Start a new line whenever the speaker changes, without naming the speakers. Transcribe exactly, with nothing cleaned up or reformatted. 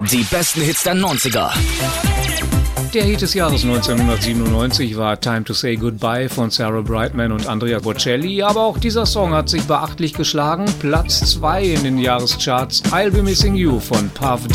Die besten Hits der neunziger.
Der Hit des Jahres neunzehnhundertsiebenundneunzig war Time to Say Goodbye von Sarah Brightman und Andrea Bocelli, aber auch dieser Song hat sich beachtlich geschlagen. Platz zwei in den Jahrescharts, I'll Be Missing You von Puff